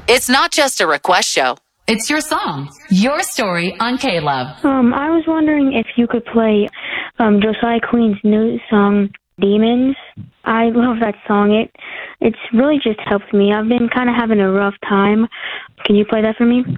It's not just a request show. It's your song, your story on K-Love. I was wondering if you could play Josiah Queen's new song, Demons. I love that song. It's really just helped me. I've been kind of having a rough time. Can you play that for me?